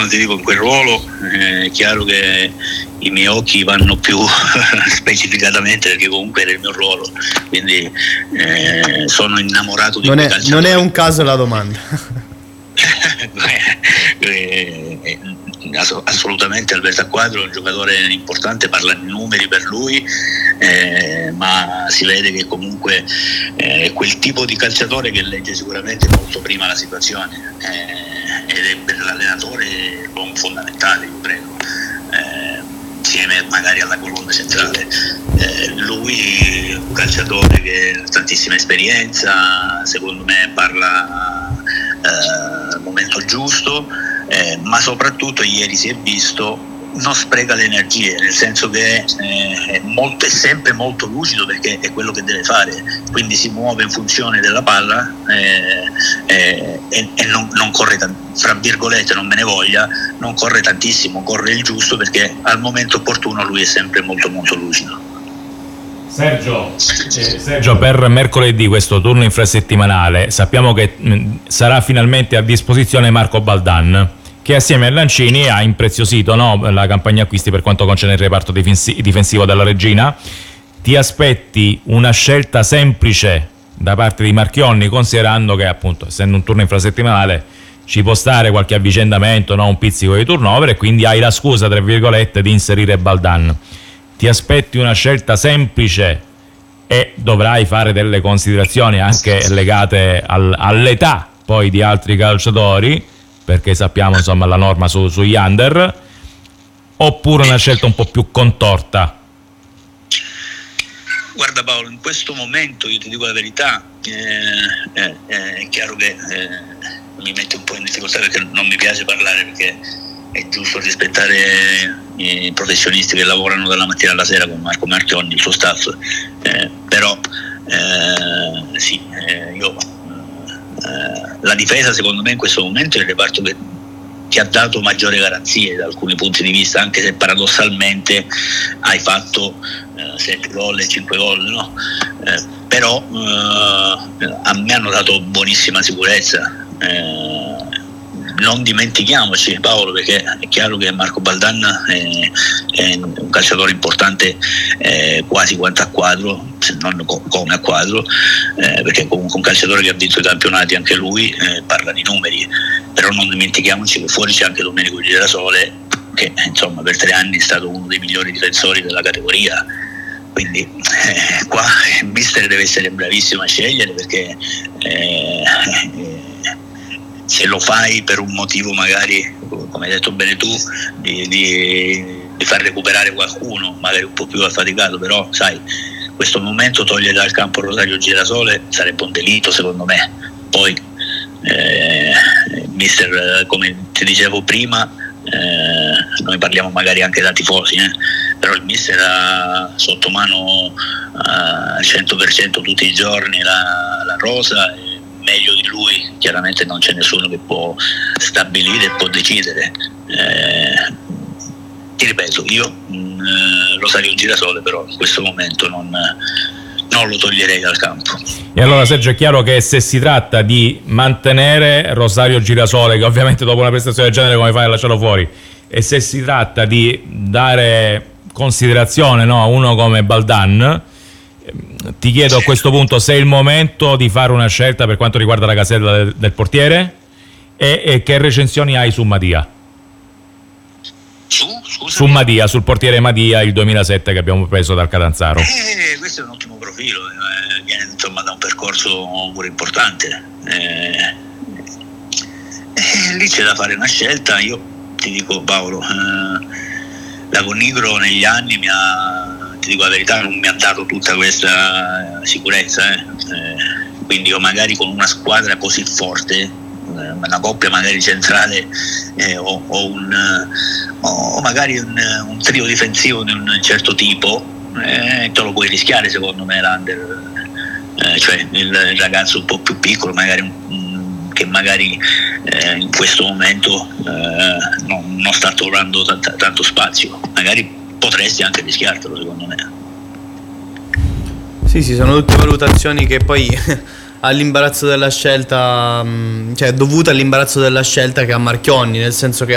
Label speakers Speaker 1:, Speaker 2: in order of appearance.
Speaker 1: ti dico, in quel ruolo è chiaro che i miei occhi vanno più specificatamente, perché comunque era il mio ruolo, quindi sono innamorato di quei calciatori.
Speaker 2: Non è un caso la domanda.
Speaker 1: Assolutamente Alberto Acquadro è un giocatore importante, parlano i numeri per lui, ma si vede che comunque è quel tipo di calciatore che legge sicuramente molto prima la situazione, ed è per l'allenatore l'uomo fondamentale, io credo, insieme magari alla colonna centrale. Lui è un calciatore che ha tantissima esperienza, secondo me parla al momento giusto, ma soprattutto ieri si è visto non spreca le energie, nel senso che è sempre molto lucido, perché è quello che deve fare, quindi si muove in funzione della palla, e non corre fra virgolette, non me ne voglia, non corre tantissimo, corre il giusto, perché al momento opportuno lui è sempre molto molto lucido.
Speaker 3: Sergio, per mercoledì, questo turno infrasettimanale, sappiamo che sarà finalmente a disposizione Marco Baldan, che assieme a Lancini ha impreziosito, no, la campagna acquisti per quanto concerne il reparto difensivo della Regina. Ti aspetti una scelta semplice da parte di Marchionni, considerando che, appunto, essendo un turno infrasettimanale, ci può stare qualche avvicendamento, no, un pizzico di turnover, e quindi hai la scusa, tra virgolette, di inserire Baldan? Ti aspetti una scelta semplice e dovrai fare delle considerazioni anche legate all'età poi di altri calciatori, perché sappiamo, insomma, la norma sugli under, oppure una scelta un po' più contorta?
Speaker 1: Guarda Paolo, in questo momento, io ti dico la verità, è chiaro che mi mette un po' in difficoltà, perché non mi piace parlare, perché è giusto rispettare i professionisti che lavorano dalla mattina alla sera, con Marco Marchionni, il suo staff, però sì, la difesa secondo me in questo momento è il reparto che ha dato maggiore garanzie da alcuni punti di vista, anche se paradossalmente hai fatto 7 gol e 5 gol, no? Però a me hanno dato buonissima sicurezza. Non dimentichiamoci, Paolo, perché è chiaro che Marco Baldan è un calciatore importante, quasi quanto Acquadro, se non come Acquadro, perché è comunque un calciatore che ha vinto i campionati anche lui, parla di numeri, però non dimentichiamoci che fuori c'è anche Domenico Girasole, che insomma per 3 anni è stato uno dei migliori difensori della categoria. Quindi qua il mister deve essere bravissimo a scegliere, perché se lo fai per un motivo, magari, come hai detto bene tu, di far recuperare qualcuno magari un po' più affaticato, però sai, questo momento togliere dal campo Rosario Girasole sarebbe un delitto, secondo me. Poi mister, come ti dicevo prima, noi parliamo magari anche da tifosi, però il mister ha sotto mano al 100% tutti i giorni la rosa, meglio di lui chiaramente non c'è nessuno che può stabilire e può decidere. Ti ripeto, io Rosario Girasole però in questo momento non lo toglierei dal campo.
Speaker 3: E allora, Sergio, è chiaro che se si tratta di mantenere Rosario Girasole, che ovviamente dopo una prestazione del genere come fai a lasciarlo fuori, e se si tratta di dare considerazione, no, a uno come Baldan, ti chiedo a questo punto se è il momento di fare una scelta per quanto riguarda la casella del portiere, e che recensioni hai su Madia? Su Madia, sul portiere Madia, il 2007 che abbiamo preso dal Catanzaro.
Speaker 1: Questo è un ottimo profilo, viene insomma da un percorso pure importante, lì c'è da fare una scelta. Io ti dico, Paolo, la Conigro negli anni ti dico la verità, non mi ha dato tutta questa sicurezza, quindi io magari con una squadra così forte, una coppia magari centrale, o magari un trio difensivo di un certo tipo, te lo puoi rischiare, secondo me, l'under, cioè il ragazzo un po' più piccolo, magari che magari in questo momento non sta trovando tanto spazio, magari potresti anche rischiartelo, secondo me.
Speaker 2: Sì, sono tutte valutazioni che poi all'imbarazzo della scelta, cioè dovute all'imbarazzo della scelta che ha Marchionni, nel senso che